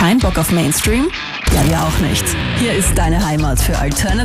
Kein Bock auf Mainstream? Ja, wir auch nicht. Hier ist deine Heimat für Alternative